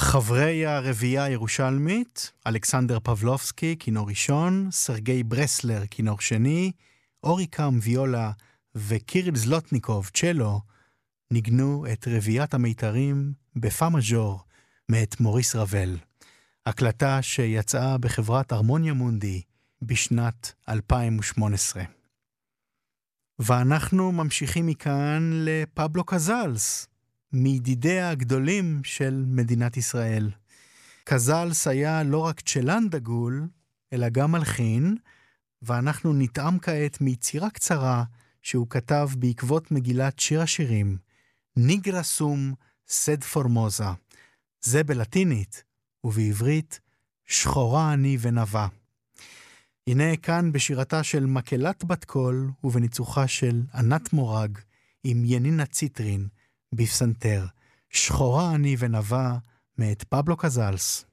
חברי הרביעייה הירושלמית, אלכסנדר פבלובסקי, כינור ראשון, סרגי ברסלר, כינור שני, אוריקם ויולה וקיריל זלוטניקוב, צ'לו, ניגנו את רביעיית המיתרים בפא מז'ור מאת מוריס רבל. הקלטה שיצאה בחברת הרמוניה מונדי בשנת 2018. ואנחנו ממשיכים מכאן לפבלו קזלס, מידידיה הגדולים של מדינת ישראל. קזלס היה לא רק צ'לן דגול, אלא גם מלחין, ואנחנו נטעם כעת מיצירה קצרה שהוא כתב בעקבות מגילת שיר השירים, ניגרה סום סד פורמוזה. זה בלטינית, ובעברית שחורה אני ונבה. הנה כאן בשירתה של מקהלת בת קול ובניצוחה של ענת מורג עם ינינה ציטרין בפסנתר, שחורה אני ונבה מאת פבלו קזלס.